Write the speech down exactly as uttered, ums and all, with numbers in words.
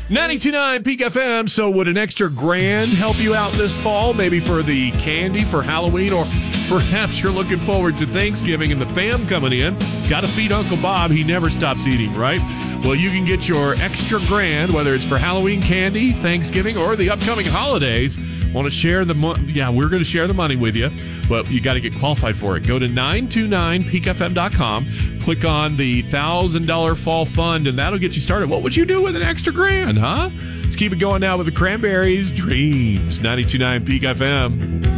ninety-two point nine Peak F M. So would an extra grand help you out this fall? Maybe for the candy for Halloween, or perhaps you're looking forward to Thanksgiving and the fam coming in. Got to feed Uncle Bob. He never stops eating, right? Well, you can get your extra grand, whether it's for Halloween candy, Thanksgiving, or the upcoming holidays. Want to share the money? Yeah, we're going to share the money with you, but you got to get qualified for it. Go to nine two nine peak f m dot com, click on the one thousand dollars fall fund, and that'll get you started. What would you do with an extra grand, huh? Let's keep it going now with the Cranberries' Dreams. ninety-two point nine Peak F M.